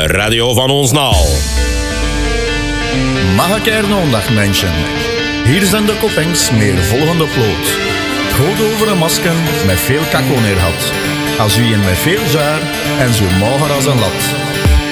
De radio van ons naal. Dag mensen. Hier zijn de Copengs met de volgende ploot. Het gaat over een masken met veel kakko neer had. Als u een met veel jaar en zo mager als een lat.